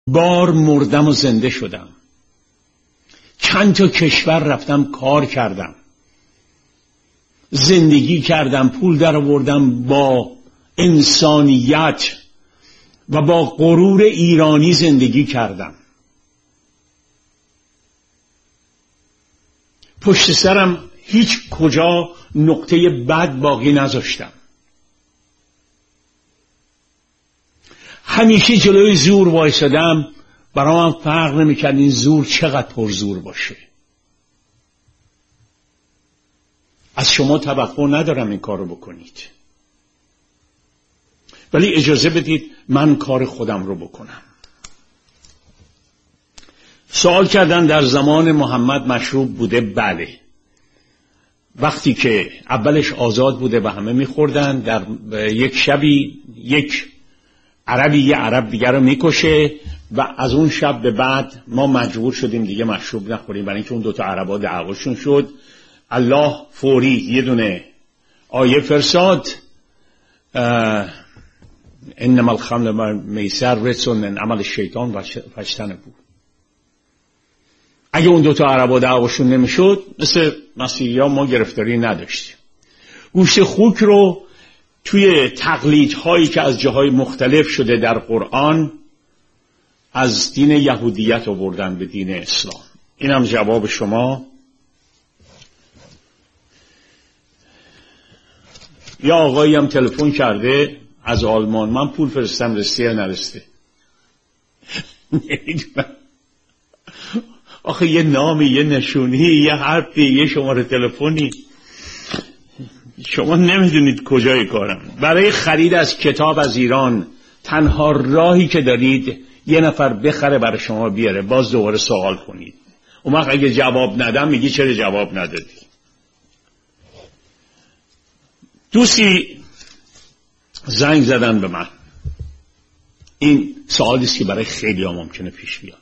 بار مردم و زنده شدم. چند تا کشور رفتم کار کردم، زندگی کردم، پول در آوردم، با انسانیت و با غرور ایرانی زندگی کردم. پشت سرم هیچ کجا نقطه بد باقی نذاشتم. همیشه جلوی زور وایسادم، برام فرق نمی‌کرد این زور چقدر پرزور باشه. از شما توقع ندارم این کارو بکنید، ولی اجازه بدید من کار خودم رو بکنم. سوال کردن در زمان محمد مشروب بوده؟ بله. وقتی که اولش آزاد بوده و همه میخوردن، در یک شبی یک عربی یه عرب دیگر رو میکشه و از اون شب به بعد ما مجبور شدیم دیگه مشروب نخوریم، برای اینکه اون دوتا عربا دعواشون شد. الله فوری یه دونه آیه فرستاد، انما الخمر والمیسر رجس من عمل الشیطان فاجتنبوه. اگه اون دوتا عربا دعواشون نمیشد، مثل مسیحی‌ها ما گرفتاری نداشتیم. گوشت خوک رو توی تقلیدهایی که از جاهای مختلف شده در قرآن از دین یهودیت آوردن به دین اسلام. اینم جواب شما. یا آقایی هم تلفن کرده از آلمان، من پول فرستم رسیده یا نرسیده؟ آخه یه نامی، یه نشونی، یه حرفی، یه شماره تلفنی، شما نمیدونید کجای کارم. برای خرید از کتاب از ایران تنها راهی که دارید یه نفر بخره برای شما بیاره، باز دوباره سوال کنید. اون وقت اگه جواب ندم میگی چرا جواب ندادی. دوستی زنگ زدن به من، این سوالی است که برای خیلی ها ممکنه پیش بیاد.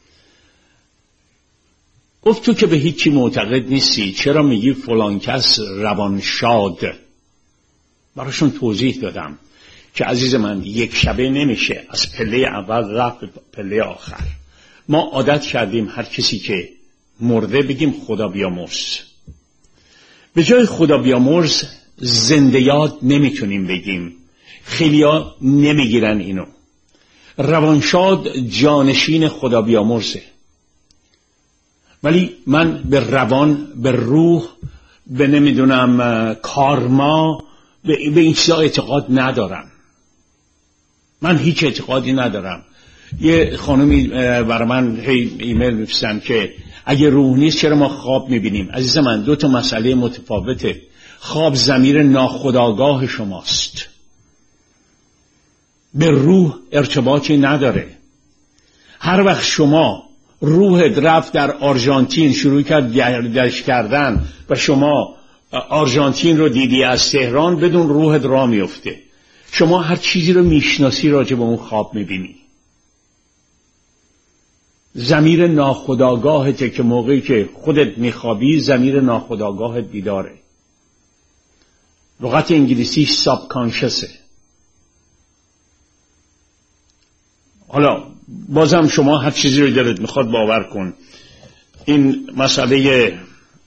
گفت تو که به هیچی معتقد نیستی، چرا میگی فلان کس روانشاد؟ براشون توضیح دادم که عزیز من، یک شبه نمیشه از پله اول رفت به پله آخر. ما عادت کردیم هر کسی که مرده بگیم خدا بیامرز. به جای خدا بیامرز زنده یاد نمیتونیم بگیم، خیلیا نمیگیرن اینو. روانشاد جانشین خدا بیامرزه، ولی من به روان، به روح، به نمیدونم کارما، به این چیزا اعتقاد ندارم. من هیچ اعتقادی ندارم. یه خانمی برای من ایمیل میفرستن که اگه روح نیست چرا ما خواب میبینیم؟ عزیز من، دو تا مسئله متفاوته. خواب ضمیر ناخودآگاه شماست، به روح ارتباطی نداره. هر وقت شما روحت رفت در آرژانتین شروع کرد گردش کردن و شما آرژانتین رو دیدی از تهران، بدون روحت راه میفته. شما هر چیزی رو میشناسی راجع به اون خواب میبینی. ضمیر ناخودآگاهته که موقعی که خودت میخوابی ضمیر ناخودآگاهت بیداره. لغت انگلیسی ساب کانشسه. حالا بازم شما هر چیزی رو دلت میخواد باور کن. این مسئله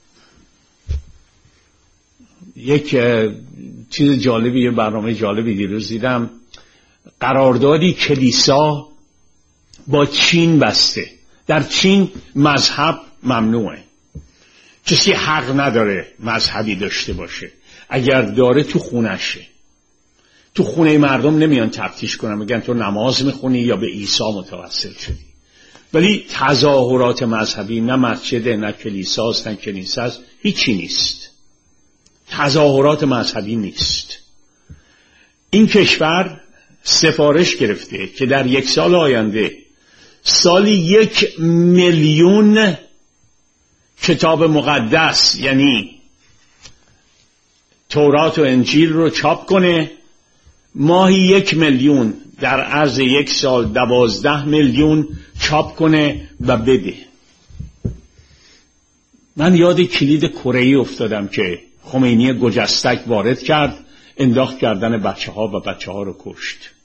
یک چیز جالبی، یه برنامه جالبی دیروز دیدم. قراردادی کلیسا با چین بسته. در چین مذهب ممنوعه، کسی حق نداره مذهبی داشته باشه. اگر داره تو خونشه. تو خونه مردم نمیان تفتیش کنن میگن تو نماز میخونی یا به عیسی متوسل شدی. ولی تظاهرات مذهبی نه مسجد نه کلیساست نه کنیساست، هیچی نیست. تظاهرات مذهبی نیست. این کشور سفارش گرفته که در یک سال آینده سالی 1 میلیون کتاب مقدس یعنی تورات و انجیل رو چاپ کنه. ماهی 1 میلیون، در عرض 1 سال 12 میلیون چاپ کنه و بده. من یاد کلید کره‌ای افتادم که خمینی گجستک وارد کرد، انداخت کردن بچه ها و بچه ها رو کشت.